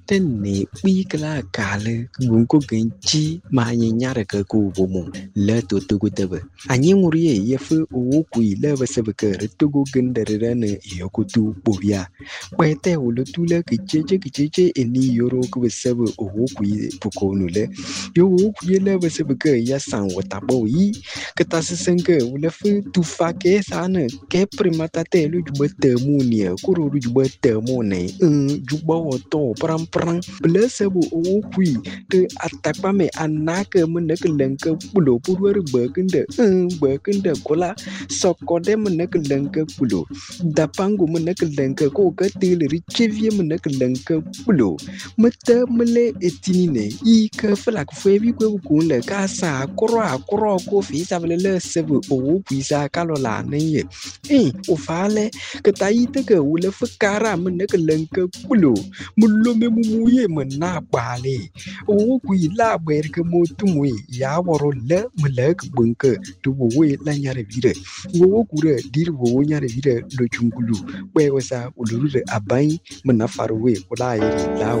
Tene wikla kale gunko genchi ma nyara ka ku bomo le to tugu tebe anyi ngurie yefu owo kui le besebeke tugu gendere ne yokutu bobia kwete ulutule kicheche eni yoro ku besebe owo kui pukonu le yo owo kui le besebeke ya san watabo yi ketasesenke ulefu tufake sana ke primata te lu jubete munie kuru jubete mune jubo to pram blessable owo kui te atakpame anake menekelenke pulo purwer bekende kola sokode menekelenke pulo dapango menekelenke ko katele richevie menekelenke pulo mete mele etinine ike flak febi kwe kunle kasa akro ko fisa bele sebe owo kui sa kalola neye ofale ketayite ke wule fukara menekelenke pulo mulome mumuye mena bale o kui la berke motumwe ya woro le melek bunke to we la nyare vire wo kure dir wo nyare vire lo chungulu we wasa uluru abai mena farwe wala iri la